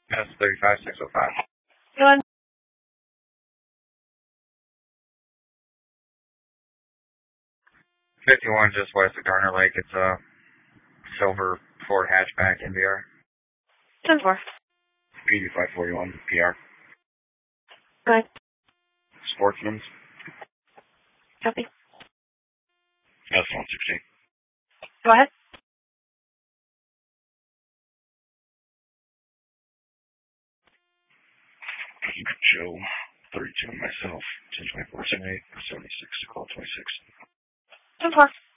S35605. Go on. 51 just west of Garner Lake. It's a silver Ford hatchback NVR. 10-4. PD541 PR. Go ahead. Sportsman's. Copy. S116. Go ahead. Joe 32 myself. 1024 76 to call 26. 10-4.